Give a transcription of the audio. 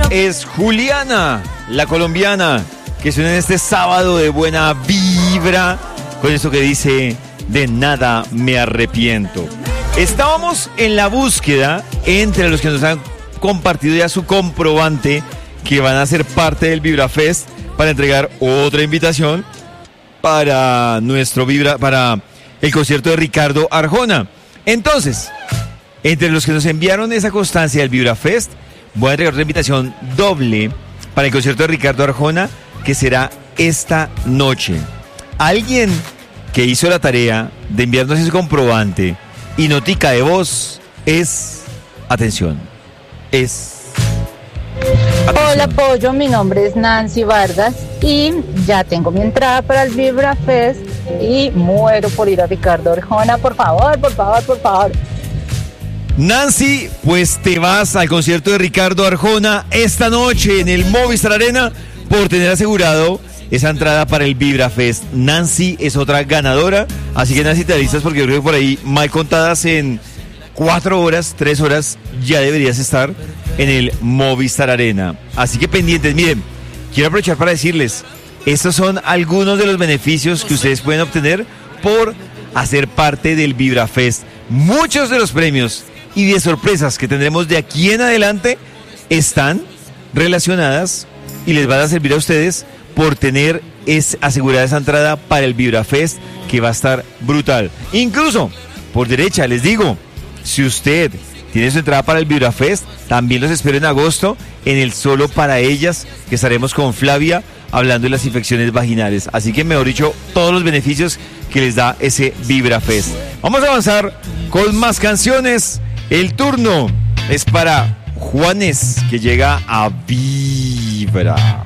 es Juliana, la colombiana, que suena en este sábado de buena vibra con eso que dice: de nada me arrepiento. Estábamos en la búsqueda entre los que nos han compartido ya su comprobante que van a ser parte del VibraFest para entregar otra invitación para para el concierto de Ricardo Arjona. Entonces, entre los que nos enviaron esa constancia del VibraFest, voy a entregar otra invitación doble para el concierto de Ricardo Arjona, que será esta noche. Alguien que hizo la tarea de enviarnos ese comprobante y notica de voz es... Atención. Hola Pollo, mi nombre es Nancy Vargas y ya tengo mi entrada para el VibraFest y muero por ir a Ricardo Arjona. Por favor, por favor, por favor. Nancy, pues te vas al concierto de Ricardo Arjona esta noche en el Movistar Arena por tener asegurado esa entrada para el VibraFest. Nancy es otra ganadora, así que Nancy, te alistas porque yo creo que por ahí, mal contadas, en 4 horas, 3 horas, ya deberías estar en el Movistar Arena. Así que pendientes. Miren, quiero aprovechar para decirles, estos son algunos de los beneficios que ustedes pueden obtener por hacer parte del VibraFest. Muchos de los premios y de sorpresas que tendremos de aquí en adelante están relacionadas y les van a servir a ustedes por tener asegurada esa entrada para el VibraFest, que va a estar brutal. Incluso, por derecha, les digo, si usted tiene su entrada para el VibraFest, también los espero en agosto en el Solo para Ellas, que estaremos con Flavia hablando de las infecciones vaginales. Así que, mejor dicho, todos los beneficios que les da ese VibraFest. Vamos a avanzar con más canciones. El turno es para Juanes, que llega a Vibra.